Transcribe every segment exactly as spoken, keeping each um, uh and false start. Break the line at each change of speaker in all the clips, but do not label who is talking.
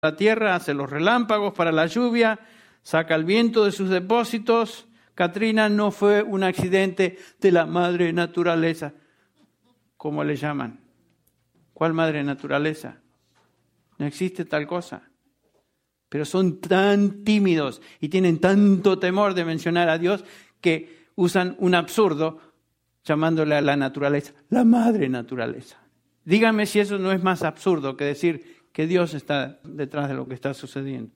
la tierra, hace los relámpagos para la lluvia, saca el viento de sus depósitos. Katrina no fue un accidente de la madre naturaleza, como le llaman. ¿Cuál madre naturaleza? No existe tal cosa. Pero son tan tímidos y tienen tanto temor de mencionar a Dios que usan un absurdo llamándole a la naturaleza la madre naturaleza. Díganme si eso no es más absurdo que decir que Dios está detrás de lo que está sucediendo.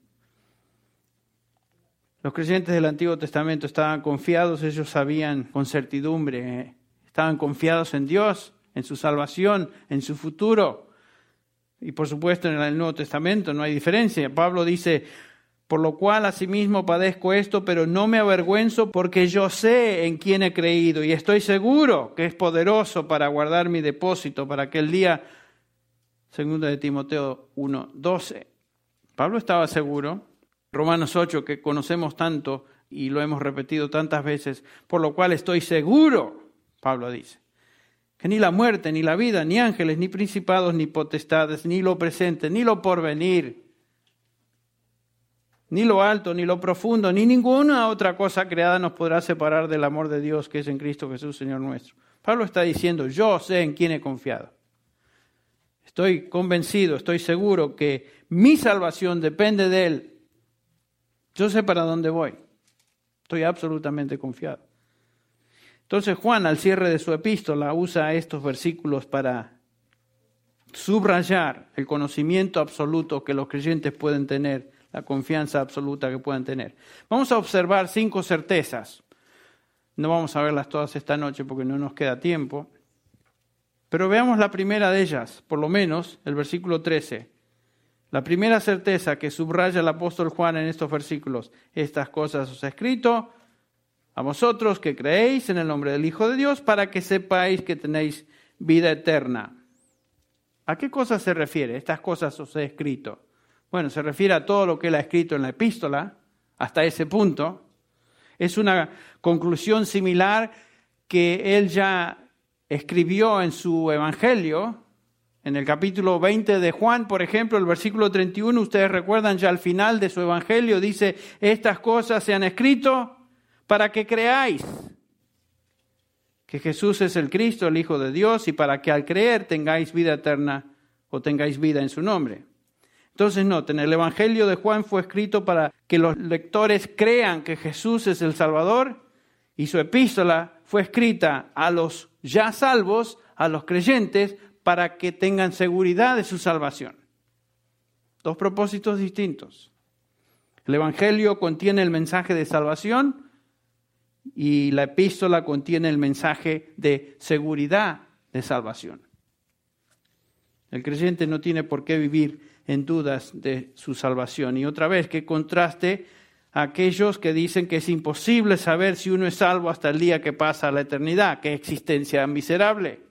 Los creyentes del Antiguo Testamento estaban confiados, ellos sabían con certidumbre, eh, estaban confiados en Dios, en su salvación, en su futuro. Y por supuesto en el Nuevo Testamento no hay diferencia. Pablo dice, por lo cual asimismo padezco esto, pero no me avergüenzo porque yo sé en quién he creído y estoy seguro que es poderoso para guardar mi depósito para aquel día. Segunda de Timoteo uno doce. Pablo estaba seguro. Romanos ocho, que conocemos tanto y lo hemos repetido tantas veces, por lo cual estoy seguro, Pablo dice, que ni la muerte, ni la vida, ni ángeles, ni principados, ni potestades, ni lo presente, ni lo porvenir, ni lo alto, ni lo profundo, ni ninguna otra cosa creada nos podrá separar del amor de Dios que es en Cristo Jesús, Señor nuestro. Pablo está diciendo, yo sé en quién he confiado. Estoy convencido, estoy seguro que mi salvación depende de Él. Yo sé para dónde voy. Estoy absolutamente confiado. Entonces Juan, al cierre de su epístola, usa estos versículos para subrayar el conocimiento absoluto que los creyentes pueden tener, la confianza absoluta que pueden tener. Vamos a observar cinco certezas. No vamos a verlas todas esta noche porque no nos queda tiempo. Pero veamos la primera de ellas, por lo menos el versículo trece. La primera certeza que subraya el apóstol Juan en estos versículos, estas cosas os he escrito a vosotros que creéis en el nombre del Hijo de Dios para que sepáis que tenéis vida eterna. ¿A qué cosas se refiere? Estas cosas os he escrito. Bueno, se refiere a todo lo que él ha escrito en la epístola, hasta ese punto. Es una conclusión similar que él ya escribió en su evangelio. En el capítulo veinte de Juan, por ejemplo, el versículo treinta y uno, ustedes recuerdan ya al final de su evangelio, dice, estas cosas se han escrito para que creáis que Jesús es el Cristo, el Hijo de Dios, y para que al creer tengáis vida eterna o tengáis vida en su nombre. Entonces, noten, el evangelio de Juan fue escrito para que los lectores crean que Jesús es el Salvador, y su epístola fue escrita a los ya salvos, a los creyentes, para que tengan seguridad de su salvación. Dos propósitos distintos. El Evangelio contiene el mensaje de salvación y la epístola contiene el mensaje de seguridad de salvación. El creyente no tiene por qué vivir en dudas de su salvación. Y otra vez, que contraste a aquellos que dicen que es imposible saber si uno es salvo hasta el día que pasa a la eternidad. ¡Qué existencia miserable!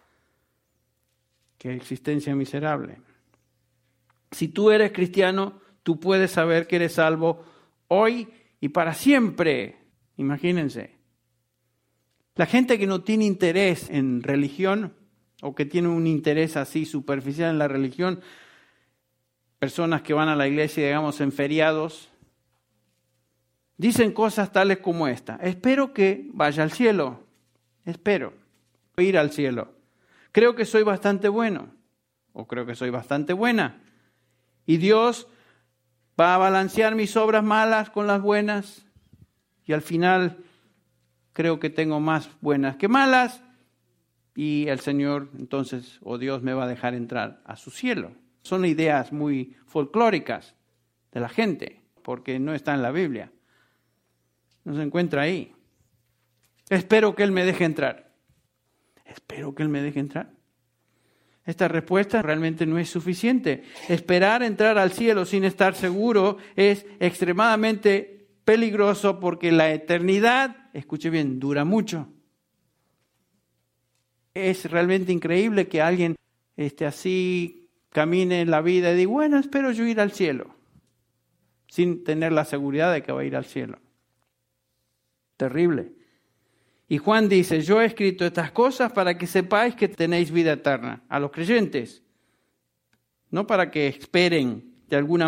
¡Qué existencia miserable! Si tú eres cristiano, tú puedes saber que eres salvo hoy y para siempre. Imagínense. La gente que no tiene interés en religión o que tiene un interés así superficial en la religión, personas que van a la iglesia, digamos, en feriados, dicen cosas tales como esta. Espero que vaya al cielo. Espero ir al cielo. Creo que soy bastante bueno, o creo que soy bastante buena, y Dios va a balancear mis obras malas con las buenas, y al final creo que tengo más buenas que malas, y el Señor entonces, o Dios, me va a dejar entrar a su cielo. Son ideas muy folclóricas de la gente, porque no está en la Biblia, no se encuentra ahí. Espero que Él me deje entrar. Espero que Él me deje entrar. Esta respuesta realmente no es suficiente. Esperar entrar al cielo sin estar seguro es extremadamente peligroso porque la eternidad, escuche bien, dura mucho. Es realmente increíble que alguien esté así, camine en la vida y diga, bueno, espero yo ir al cielo, sin tener la seguridad de que va a ir al cielo. Terrible. Y Juan dice, yo he escrito estas cosas para que sepáis que tenéis vida eterna, a los creyentes. No para que esperen de alguna